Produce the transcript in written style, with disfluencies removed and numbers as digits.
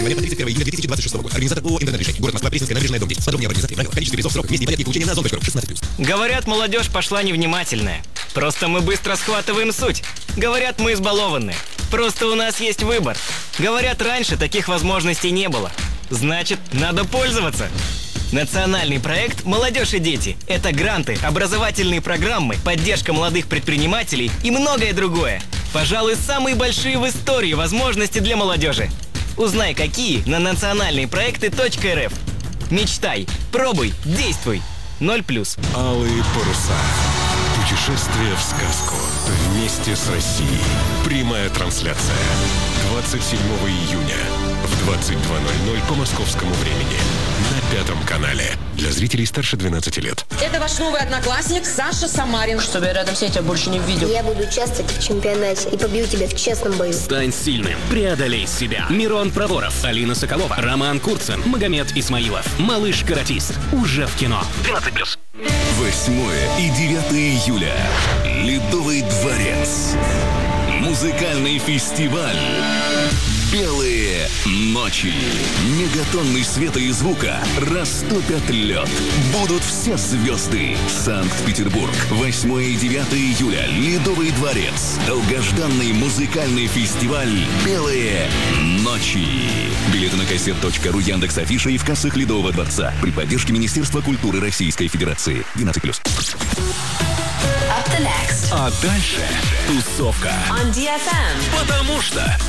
Говорят, 31 июля 2026 года. Организатор ООО «Интернет-решение». Город Москва, Пресненская набережная, дом 10. Подробнее об организации, правила, количестве призов, срок, месте и порядке получения на zone.ru. 16+. Говорят, молодежь пошла невнимательная. Просто мы быстро схватываем суть. Говорят, мы избалованы. Просто у нас есть выбор. Говорят, раньше таких возможностей не было. Значит, надо пользоваться. Национальный проект «Молодежь и дети» — это гранты, образовательные программы, поддержка молодых предпринимателей и многое другое. Пожалуй, самые большие в истории возможности для молодежи. Узнай, какие, на национальныйпроекты.рф. Мечтай, пробуй, действуй. 0+. Алые паруса. Путешествие в сказку. Вместе с Россией. Прямая трансляция. 27 июня в 22:00 по московскому времени. На Пятом канале. Для зрителей старше 12 лет. Это ваш новый одноклассник Саша Самарин. Чтобы я рядом с ней тебя больше не видел. Я буду участвовать в чемпионате и побью тебя в честном бою. Стань сильным, преодолей себя. Мирон Проворов, Алина Соколова, Роман Курцин, Магомед Исмаилов. Малыш-каратист. Уже в кино. 12+. 8 и 9 июля. Ледовый дворец. Музыкальный фестиваль. Белые ночи. Мегатонны света и звука растопят лед. Будут все звезды. Санкт-Петербург. 8 и 9 июля. Ледовый дворец. Долгожданный музыкальный фестиваль «Белые ночи». Билеты на kaset.ru, Яндекс.Афиша и в кассах Ледового дворца. При поддержке Министерства культуры Российской Федерации. 12+. Up the next. А дальше тусовка. On DFM. Потому что